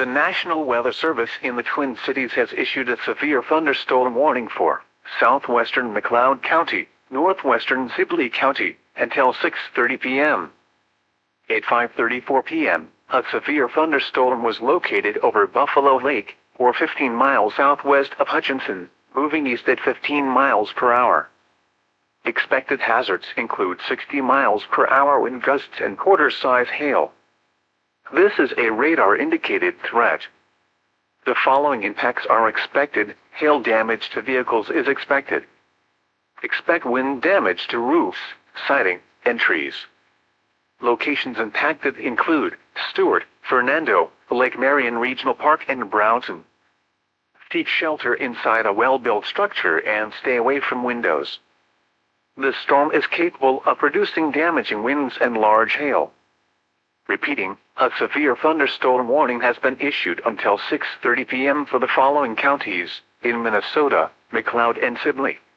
The National Weather Service in the Twin Cities has issued a severe thunderstorm warning for southwestern McLeod County, northwestern Sibley County, until 6:30 p.m. At 5:34 p.m., a severe thunderstorm was located over Buffalo Lake, or 15 miles southwest of Hutchinson, moving east at 15 miles per hour. Expected hazards include 60 miles per hour wind gusts and quarter-size hail. This is a radar-indicated threat. The following impacts are expected. Hail damage to vehicles is expected. Expect wind damage to roofs, siding, and trees. Locations impacted include Stewart, Fernando, Lake Marion Regional Park, and Brownson. Seek shelter inside a well-built structure and stay away from windows. The storm is capable of producing damaging winds and large hail. Repeating, a severe thunderstorm warning has been issued until 6:30 p.m. for the following counties in Minnesota, McLeod and Sibley.